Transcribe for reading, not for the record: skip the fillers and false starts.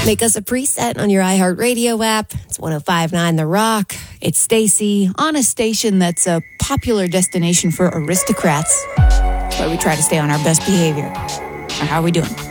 Make us a preset on your iHeartRadio app. It's 105.9 The Rock. It's Stacy on a station that's a popular destination for aristocrats. That's why we try to stay on our best behavior. Or how are we doing?